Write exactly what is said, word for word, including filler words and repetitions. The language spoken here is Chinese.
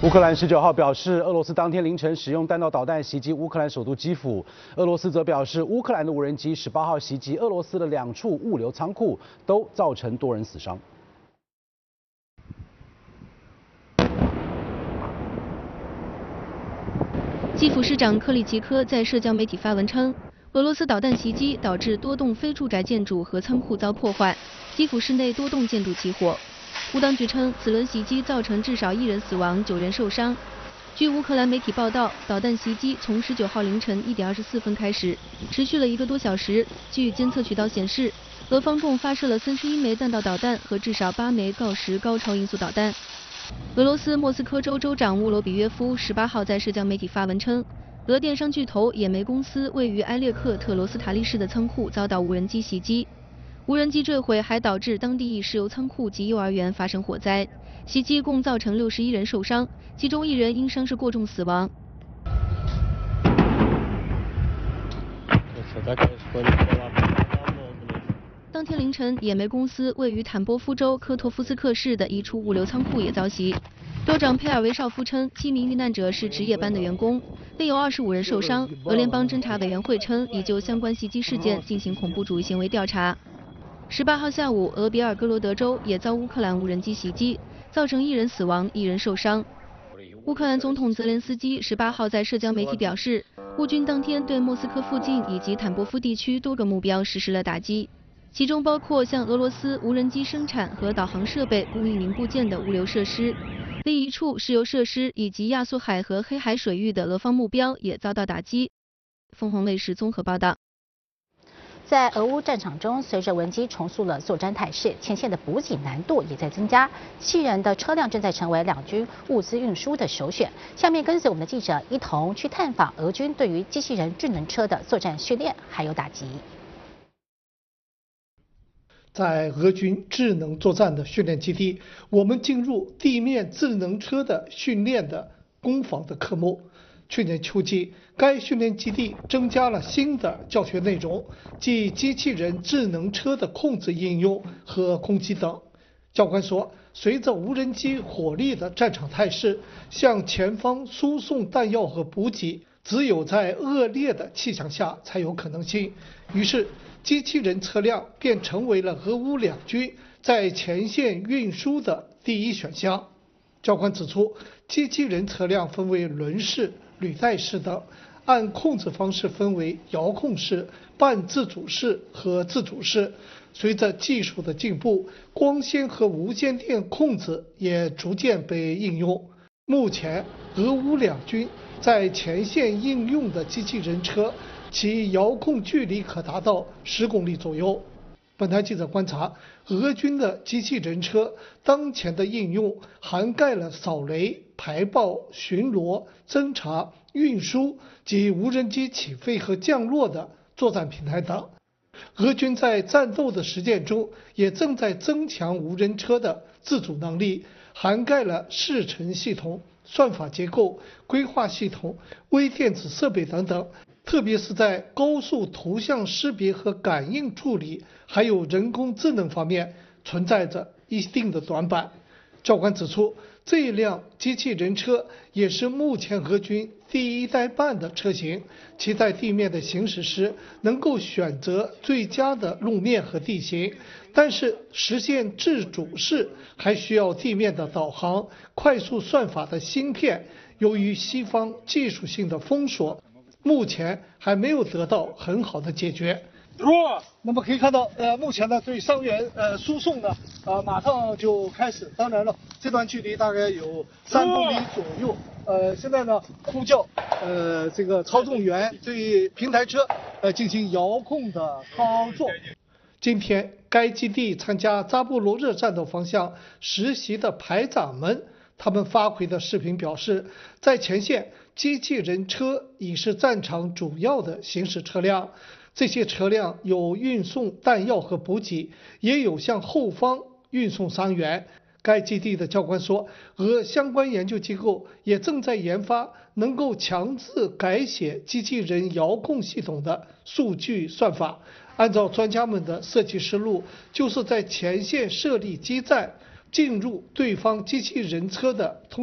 乌克兰十九号表示，俄罗斯当天凌晨使用弹道导弹袭击乌克兰首都基辅。俄罗斯则表示，乌克兰的无人机十八号袭击俄罗斯的两处物流仓库，都造成多人死伤。 基辅市长克里奇科在社交媒体发文称，俄罗斯导弹袭击导致多栋非住宅建筑和仓库遭破坏，基辅市内多栋建筑起火。乌当局称，此轮袭击造成至少一人死亡，九人受伤。据乌克兰媒体报道，导弹袭击从十九号凌晨一点二十四分开始，持续了一个多小时。据监测渠道显示，俄方共发射了三十一枚弹道导弹和至少八枚锆石高超音速导弹。俄罗斯莫斯科州州长乌罗比约夫十八号在社交媒体发文称，俄电商巨头野莓公司位于埃列克特罗斯塔利市的仓库遭到无人机袭击。无人机坠毁还导致当地一石油仓库及幼儿园发生火灾，袭击共造成六十一人受伤，其中一人因伤势过重死亡。当天凌晨，野莓公司位于坦波夫州科托夫斯克市的一处物流仓库也遭袭。州长佩尔维绍夫称，七名遇难者是值夜班的员工，另有二十五人受伤。俄联邦侦查委员会称，已就相关袭击事件进行恐怖主义行为调查。十八号下午，俄比尔哥罗德州也遭乌克兰无人机袭击，造成一人死亡，一人受伤。乌克兰总统泽连斯基十八号在社交媒体表示，乌军当天对莫斯科附近以及坦波夫地区多个目标实施了打击，其中包括向俄罗斯无人机生产和导航设备供应零部件的物流设施。另一处石油设施以及亚速海和黑海水域的俄方目标也遭到打击。凤凰卫视综合报道。 在俄乌战场中，随着无人机重塑了作战态势，前线的补给难度也在增加。机器人的车辆正在成为两军物资运输的首选。下面跟随我们的记者一同去探访俄军对于机器人智能车的作战训练还有打击。 在俄军智能作战的训练基地，我们进入地面智能车的训练的攻防的科目。去年秋季，该训练基地增加了新的教学内容，即机器人智能车的控制应用和攻击等。教官说，随着无人机火力的战场态势，向前方输送弹药和补给，只有在恶劣的气象下才有可能性。于是，机器人车辆便成为了俄乌两军在前线运输的第一选项。教官指出，机器人车辆分为轮式、履带式等，按控制方式分为遥控式、半自主式和自主式。随着技术的进步，光纤和无线电控制也逐渐被应用。目前，俄乌两军在前线应用的机器人车，其遥控距离可达到十公里左右。本台记者观察，俄军的机器人车当前的应用涵盖了扫雷、排爆、巡逻、侦察、运输及无人机起飞和降落的作战平台等。俄军在战斗的实践中，也正在增强无人车的自主能力，涵盖了视程系统、算法结构、规划系统、微电子设备等等。特别是在高速图像识别和感应处理，还有人工智能方面存在着一定的短板。教官指出，这一辆机器人车也是目前俄军第一代半的车型，其在地面的行驶时能够选择最佳的路面和地形，但是实现自主式还需要地面的导航、快速算法的芯片，由于西方技术性的封锁，目前还没有得到很好的解决。那么可以看到，呃，目前呢对伤员呃输送呢，呃马上就开始。当然了，这段距离大概有三公里左右。呃，现在呢呼叫呃这个操纵员对平台车呃进行遥控的操作。今天，该基地参加扎波罗热战斗方向实习的排长们，他们发回的视频表示，在前线，机器人车已是战场主要的行驶车辆。这些车辆有运送弹药和补给，也有向后方运送伤员。该基地的教官说，俄相关研究机构也正在研发能够强制改写机器人遥控系统的数据算法。按照专家们的设计思路，就是在前线设立基站，进入对方机器人车的通